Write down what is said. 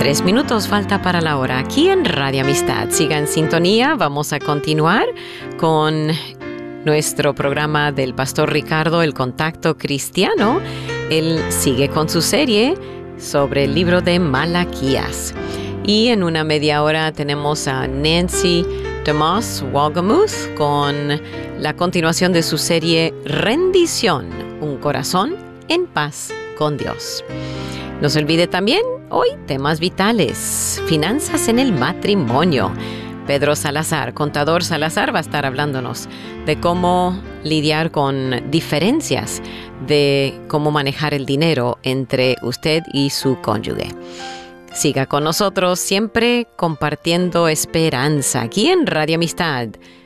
3 minutos falta para la hora aquí en Radio Amistad. Siga en sintonía, vamos a continuar con nuestro programa del Pastor Ricardo, El Contacto Cristiano. Él sigue con su serie sobre el libro de Malaquías. Y en una media hora tenemos a Nancy DeMoss Wolgemuth con la continuación de su serie Rendición, un corazón en paz con Dios. No se olvide también hoy temas vitales, finanzas en el matrimonio. Pedro Salazar, contador Salazar, va a estar hablándonos de cómo lidiar con diferencias, de cómo manejar el dinero entre usted y su cónyuge. Siga con nosotros, siempre compartiendo esperanza aquí en Radio Amistad